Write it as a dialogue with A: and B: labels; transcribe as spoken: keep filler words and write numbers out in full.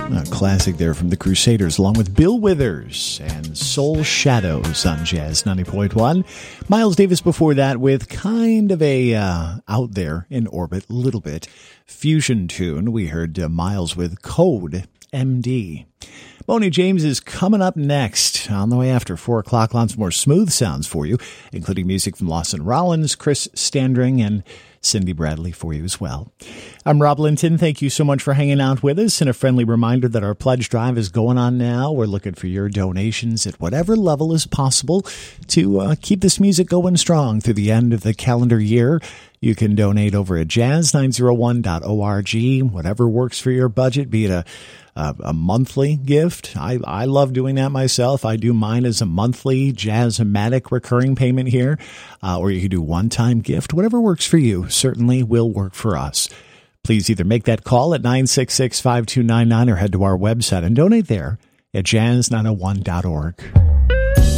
A: A classic there from the Crusaders, along with Bill Withers and Soul Shadows on Jazz ninety point one. Miles Davis before that with kind of a uh, out there in orbit, little bit, fusion tune. We heard uh, Miles with Code M D. Boney James is coming up next on the way after four o'clock. Lots more smooth sounds for you, including music from Lawson Rollins, Chris Standring, and Cindy Bradley for you as well. I'm Rob Linton. Thank you so much for hanging out with us. And a friendly reminder that our pledge drive is going on now. We're looking for your donations at whatever level is possible to uh, keep this music going strong through the end of the calendar year. You can donate over at jazz nine oh one dot org, whatever works for your budget, be it a a, a monthly gift. I, I love doing that myself. I do mine as a monthly Jazz-O-Matic recurring payment here, uh, or you can do one-time gift. Whatever works for you certainly will work for us. Please either make that call at nine six six, five two nine nine or head to our website and donate there at jazz nine oh one dot org.